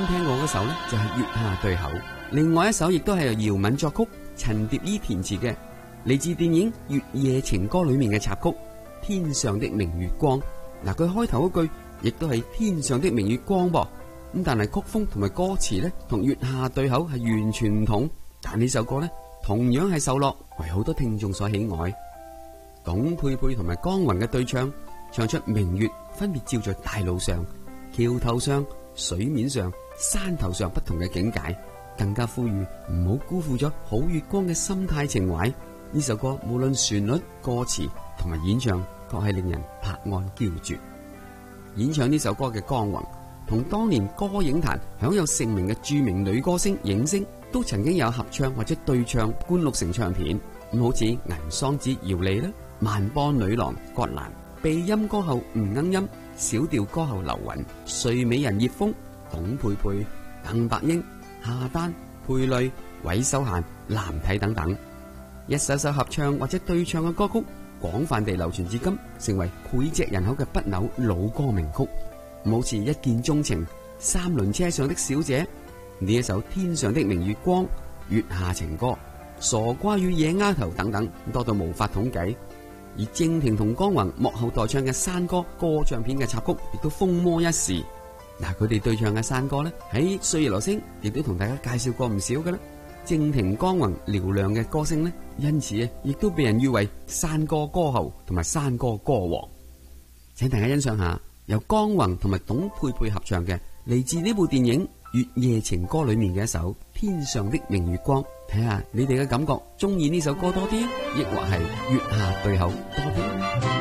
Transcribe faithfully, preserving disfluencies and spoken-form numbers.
啱聽過嗰首呢，就係《月下對口》。另外一首亦都係由姚敏作曲、陳蝶衣填詞嘅，嚟自電影《月夜情歌》裏面嘅插曲《天上的明月光》。嗱，佢開頭嗰句亦都係天上的明月光噃，咁但係曲風同埋歌詞呢，同《月下對口》係完全唔同。但呢首歌呢，同樣係受落，為好多聽眾所喜愛。董佩佩同埋江宏嘅對唱，唱出明月分別照在大路上、橋頭上、水面上、山頭上不同嘅境界，更加呼籲唔好辜負咗好月光嘅心態情懷。呢首歌無論旋律、歌詞同埋演唱，確係令人拍案叫絕。演唱呢首歌嘅江宏，同當年歌影壇享有盛名嘅著名女歌星影星，都曾經有合唱或者對唱灌錄成唱片。咁好似銀桑子姚莉啦、萬波女郎葛蘭、鼻音歌后吳鶯音、小調歌后劉芸、睡美人葉楓、董佩佩、鄧白英、夏丹、佩蕾、韋秀嫻、藍娣等等，一首首合唱或者對唱嘅歌曲，廣泛地流傳至今，成為膾炙人口嘅不朽老歌名曲。好似一見鍾情、三輪車上的小姐，呢一首天上的明月光、月下情歌、傻瓜與野丫頭等等，多到無法統計。而鄭庭同江宏幕後代唱嘅山歌歌唱片嘅插曲，亦都風靡一時。嗱，佢哋對唱嘅山歌呢，喺歲月留聲亦都同大家介紹過唔少㗎啦。鄭庭江宏嘹亮嘅歌聲呢，因此啊，亦都被人譽為山歌歌后同埋山歌歌王。請大家欣賞下由江宏同埋董佩佩合唱嘅嚟自呢部電影《月夜情歌》裏面嘅一首《天上的明月光》，睇下你哋嘅感覺，中意呢首歌多啲，抑或係月下對口多啲？